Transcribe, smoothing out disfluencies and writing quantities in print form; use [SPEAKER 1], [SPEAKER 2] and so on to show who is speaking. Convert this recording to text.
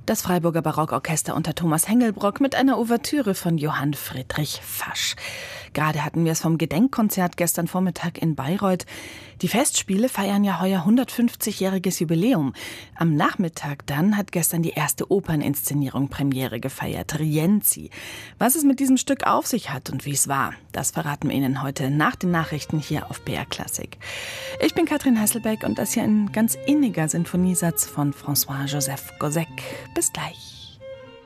[SPEAKER 1] Das Freiburger Barockorchester unter Thomas Hengelbrock mit einer Ouvertüre von Johann Friedrich Fasch. Gerade hatten wir es vom Gedenkkonzert gestern Vormittag in Bayreuth. Die Festspiele feiern ja heuer 150-jähriges Jubiläum. Am Nachmittag dann hat gestern die erste Operninszenierung Premiere gefeiert, Rienzi. Was es mit diesem Stück auf sich hat und wie es war, das verraten wir Ihnen heute nach den Nachrichten hier auf BR Klassik. Ich bin Katrin Hasselbeck und das hier ein ganz inniger Sinfoniesatz von François-Joseph Gossec. Bis gleich.